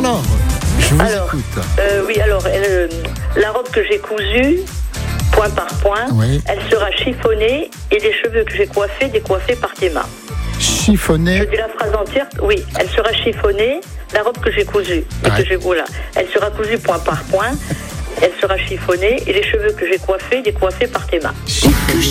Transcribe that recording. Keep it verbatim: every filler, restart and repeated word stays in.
Alors, je vous alors, écoute. Euh, oui, alors, elle, la robe que j'ai cousue, point par point, Oui. elle sera chiffonnée et les cheveux que j'ai coiffés, décoiffés par tes mains. Chiffonné. Je dis la phrase entière. Oui, elle sera chiffonnée, la robe que j'ai cousue. Et Ouais. que j'ai, voilà. Elle sera cousue point par point. Elle sera chiffonnée et les cheveux que j'ai coiffés, décoiffés par tes mains. Chiffonné.